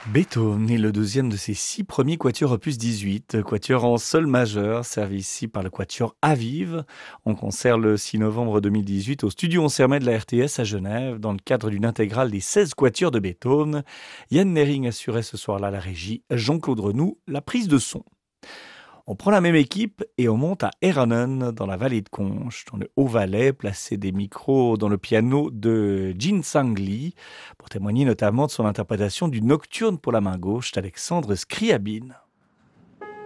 Beethoven est le deuxième de ses 6 premiers quatuors opus 18, quatuor en sol majeur, servi ici par le quatuor Aviv, en concert le 6 novembre 2018 au studio Ansermet de la RTS à Genève, dans le cadre d'une intégrale des 16 quatuors de Beethoven. Yann Nering assurait ce soir-là la régie, Jean-Claude Renoux la prise de son. On prend la même équipe et on monte à Eranen, dans la vallée de Conches, dans le Haut-Valais, placer des micros dans le piano de Jin Sang Lee, pour témoigner notamment de son interprétation du Nocturne pour la main gauche d'Alexandre Scriabine.